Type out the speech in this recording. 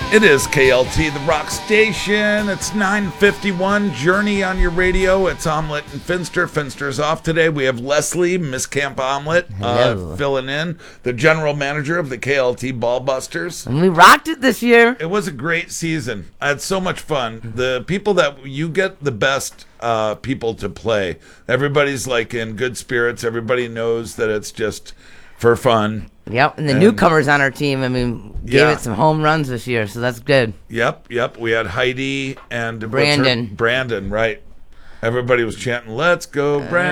It is KLT, the rock station. It's 9:51. Journey on your radio. It's Omelet and Finster. Finster's off today. We have Leslie, Miss Camp Omelet, filling in, the general manager of the KLT Ballbusters. And we rocked it this year. It was a great season. I had so much fun. The people that you get the best people to play. Everybody's like in good spirits. Everybody knows that it's just for fun. Yep, and the newcomers on our team, gave it some home runs this year, so that's good. Yep. We had Heidi and Brandon. Brandon, right. Everybody was chanting, "Let's go, Brandon."